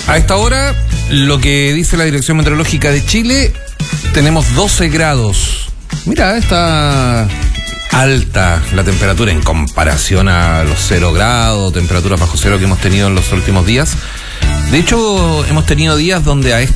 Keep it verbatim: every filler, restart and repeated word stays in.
A esta hora, lo que dice la Dirección Meteorológica de Chile, tenemos doce grados. Mira, está alta la temperatura en comparación a los cero grados, temperaturas bajo cero que hemos tenido en los últimos días. De hecho, hemos tenido días donde a esta